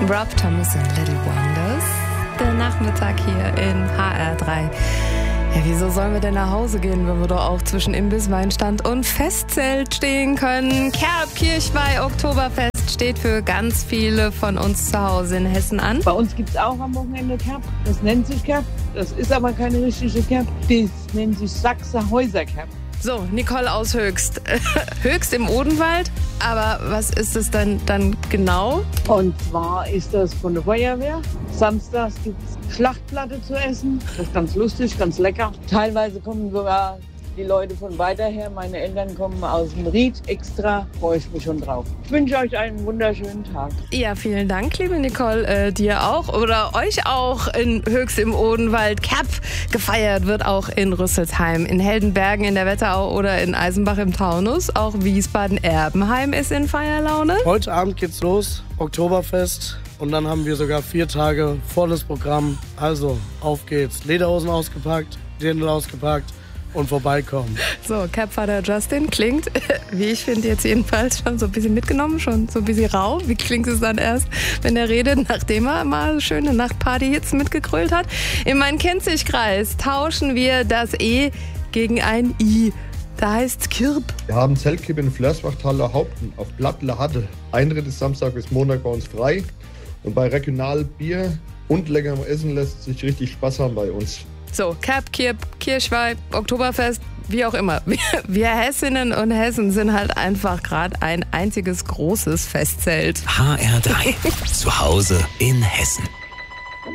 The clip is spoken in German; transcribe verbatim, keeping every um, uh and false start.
Rob Thomas und Little Wonders. Der Nachmittag hier in H R drei. Ja, wieso sollen wir denn nach Hause gehen, wenn wir doch auch zwischen Imbiss, Weinstand und Festzelt stehen können? Kerb, Kirchweih, Oktoberfest steht für ganz viele von uns zu Hause in Hessen an. Bei uns gibt es auch am Wochenende Kerb. Das nennt sich Kerb. Das ist aber keine richtige Kerb. Das nennt sich Sachsenhäuser Kerb. So, Nicole aus Höchst. Höchst im Odenwald. Aber was ist es dann, dann genau? Und zwar ist das von der Feuerwehr. Samstags gibt es Schlachtplatte zu essen. Das ist ganz lustig, ganz lecker. Teilweise kommen sogar die Leute von weiter her. Meine Eltern kommen aus dem Ried extra. Freue ich mich schon drauf. Ich wünsche euch einen wunderschönen Tag. Ja, vielen Dank, liebe Nicole. Äh, dir auch oder euch auch in Höchst im Odenwald. Kerb gefeiert wird auch in Rüsselsheim, in Heldenbergen in der Wetterau oder in Eisenbach im Taunus. Auch Wiesbaden-Erbenheim ist in Feierlaune. Heute Abend geht's los, Oktoberfest. Und dann haben wir sogar vier Tage volles Programm. Also, auf geht's. Lederhosen ausgepackt, Dirndl ausgepackt und vorbeikommen. So, Kerbvater Justin klingt, wie ich finde jetzt jedenfalls, schon so ein bisschen mitgenommen, schon so ein bisschen rau. Wie klingt es dann erst, wenn er redet, nachdem er mal schöne Nachtparty-Hits mitgegrölt hat? In meinem Kennzeichkreis tauschen wir das E gegen ein I. Da heißt's Kirb. Wir haben Zeltkipp in Flörsbachtaler Haupten auf Blattler Hatte. Eintritt ist Samstag bis Montag bei uns frei. Und bei Regionalbier und leckerem Essen lässt sich richtig Spaß haben bei uns. So, Kerb, Kirb, Kirchweih, Oktoberfest, wie auch immer. Wir, wir Hessinnen und Hessen sind halt einfach gerade ein einziges großes Festzelt. H R drei. Zu Hause in Hessen.